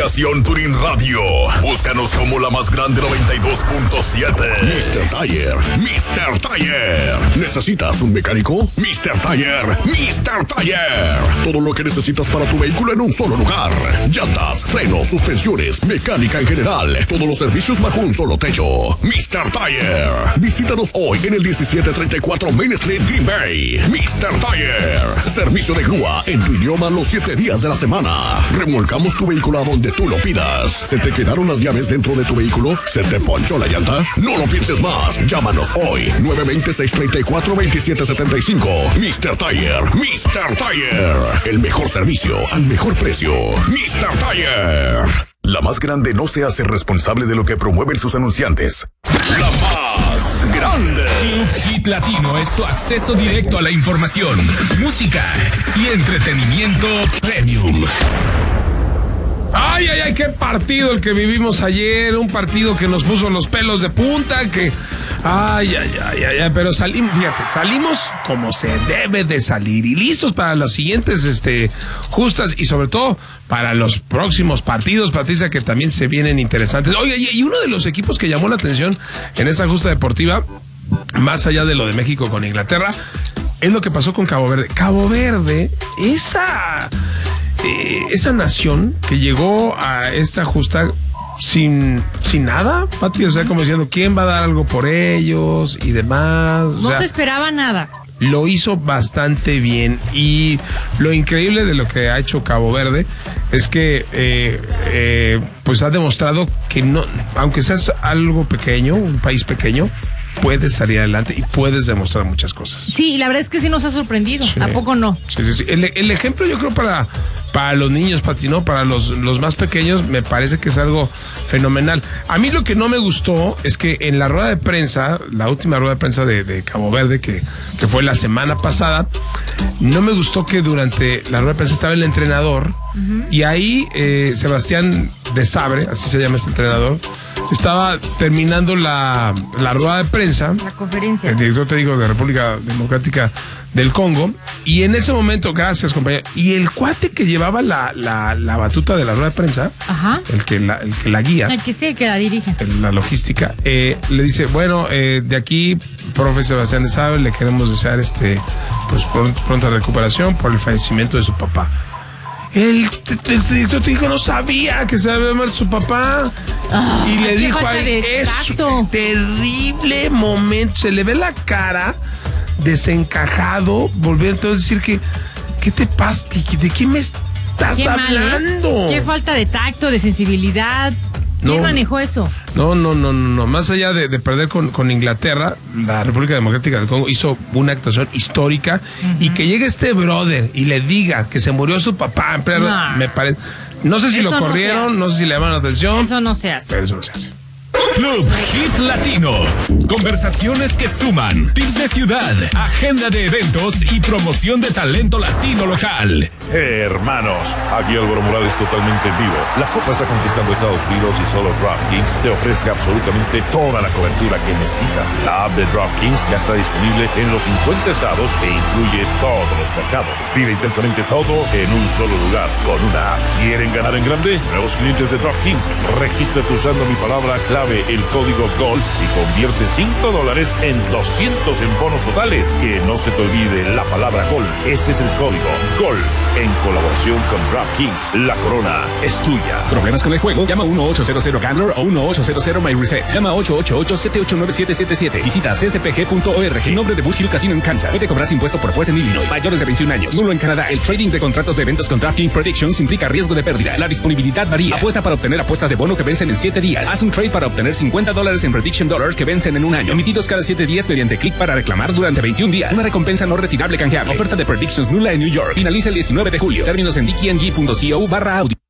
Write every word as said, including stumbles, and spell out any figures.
aplicación TuneIn Radio. Búscanos como la más grande noventa y dos punto siete. mister Tire, mister Tire. ¿Necesitas un mecánico? mister Tire, mister Tire. Todo lo que necesitas para tu vehículo en un solo lugar. Llantas, frenos, suspensiones, mecánica en general. Todos los servicios bajo un solo techo. mister Tire. Visítanos hoy en el diecisiete treinta y cuatro Main Street, Green Bay. mister Tire. Servicio de grúa en tu idioma los siete días de la semana. Remolcamos tu vehículo a donde tú lo pidas. ¿Se te quedaron las llaves dentro de tu vehículo? ¿Se te ponchó la llanta? No lo pienses más. Llámanos hoy. nueve dos cero, seis tres cuatro, dos siete siete cinco. mister Tire. mister Tire. El mejor servicio al mejor precio. mister Tire. La más grande no se hace responsable de lo que promueven sus anunciantes. La más grande. Club Hit Latino es tu acceso directo a la información, música y entretenimiento premium. Ay, ay, ay, qué partido el que vivimos ayer. Un partido que nos puso los pelos de punta, que... Ay, ay, ay, ay, ay, pero salimos, fíjate, salimos como se debe de salir y listos para las siguientes, este, justas y sobre todo para los próximos partidos, Patricia, que también se vienen interesantes. Oye, y uno de los equipos que llamó la atención en esta justa deportiva, más allá de lo de México con Inglaterra, es lo que pasó con Cabo Verde. Cabo Verde, esa, eh, esa nación que llegó a esta justa sin sin nada, Pati, o sea, como diciendo, ¿quién va a dar algo por ellos y demás? O no sea, se esperaba nada. Lo hizo bastante bien y lo increíble de lo que ha hecho Cabo Verde es que eh, eh, pues ha demostrado que no, aunque seas algo pequeño, un país pequeño, puedes salir adelante y puedes demostrar muchas cosas. Sí, la verdad es que sí nos ha sorprendido. Sí. ¿A poco no? Sí, sí, sí. El, el ejemplo yo creo para, para los niños, Pati, ¿no? Para los, los más pequeños me parece que es algo fenomenal. A mí lo que no me gustó es que en la rueda de prensa, la última rueda de prensa de, de Cabo Verde, que, que fue la semana pasada, no me gustó que durante la rueda de prensa estaba el entrenador uh-huh. y ahí eh, Sebastián de Sabre, así se llama este entrenador, estaba terminando la, la rueda de prensa, la conferencia, el director te digo de República Democrática del Congo, y en ese momento, gracias compañero, y el cuate que llevaba la, la, la batuta de la rueda de prensa, ajá. el que la, el que la guía, el que sí, que la dirige, la logística, eh, le dice, bueno, eh, de aquí, profe Sebastián de Sabre, le queremos desear este, pues pronta, pronta recuperación por el fallecimiento de su papá. El, el, el director técnico no sabía que se había muerto su papá. Oh, y le dijo ahí, es un terrible momento. Se le ve la cara desencajado, volviendo a decir que, ¿qué te pasa? ¿De qué me estás qué hablando? Mal, ¿eh? Qué falta de tacto, de sensibilidad. ¿Quién no, manejó eso? No, no, no, no. Más allá de, de perder con, con Inglaterra, la República Democrática del Congo hizo una actuación histórica uh-huh. y que llegue este brother y le diga que se murió su papá, no. me parece. No sé si eso lo corrieron, no, no sé si le llaman la atención. Eso no se hace. Pero eso no se hace. Club Hit Latino. Conversaciones que suman. Tips de ciudad, agenda de eventos y promoción de talento latino local. Hey, hermanos, aquí Álvaro Morales totalmente en vivo. La Copa está conquistando Estados Unidos y solo DraftKings te ofrece absolutamente toda la cobertura que necesitas. La app de DraftKings ya está disponible en los cincuenta estados e incluye todos los mercados. Vive intensamente todo en un solo lugar con una app. ¿Quieren ganar en grande? Nuevos clientes de DraftKings, regístrate usando mi palabra clave, el código GOL, y convierte cinco dólares en doscientos en bonos totales. Que no se te olvide la palabra GOL. Ese es el código GOL. En colaboración con DraftKings, la corona es tuya. ¿Problemas con el juego? Llama uno ocho cero cero Gambler o uno ocho cero cero My Reset. Llama ocho ocho ocho, siete ocho nueve, siete siete siete. Visita c s p g punto org. Nombre de Bull Hill Casino en Kansas. Puede cobrar impuesto por juez en Illinois. Mayores de veintiún años. Nulo en Canadá. El trading de contratos de eventos con DraftKings Predictions implica riesgo de pérdida. La disponibilidad varía. Apuesta para obtener apuestas de bono que vencen en siete días. Haz un trade para obtener cincuenta dólares en Prediction Dollars que vencen en un año. Emitidos cada siete días mediante clic para reclamar durante veintiún días. Una recompensa no retirable canjeable. Oferta de Predictions nula en New York. Finaliza el diecinueve de julio. Términos en d k n g punto co barra audio.